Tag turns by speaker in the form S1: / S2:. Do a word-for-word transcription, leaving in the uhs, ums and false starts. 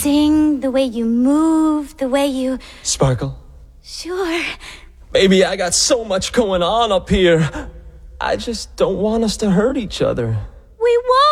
S1: sing, the way you move, the way you...
S2: Sparkle?
S1: Sure.
S2: Baby, I got so much going on up here. I just don't want us to hurt each other.
S1: We won't!